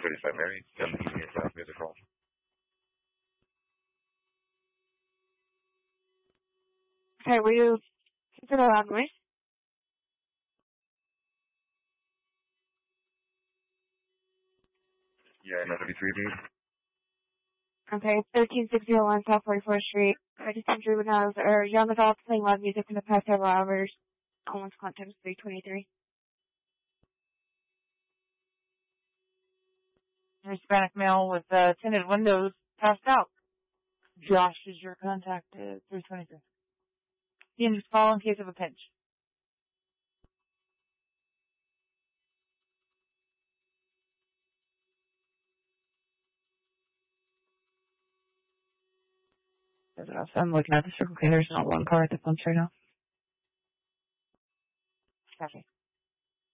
35 Mary, music hall. Okay, will you consider loud noise? Yeah, no 33, dude. Okay, 13601 South 44th Street. I just came through when I was, young adults playing loud music in the past several hours. Almost content 323. Hispanic male with tinted windows passed out. Josh is your contact at 323. He needs to call in case of a pinch. I'm looking at the Circle K. There's not one car at the pumps right now. Copy.